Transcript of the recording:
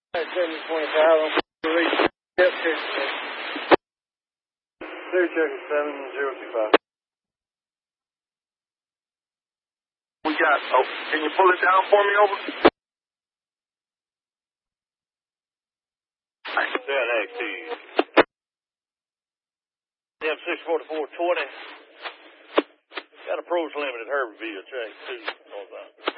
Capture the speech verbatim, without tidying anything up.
seven twenty-five on release. Yep, Clear check seven zero two five. We got, oh, can you pull it down for me, over? seven X T. M six forty-four twenty. Got a pros limited Herbiville check, too.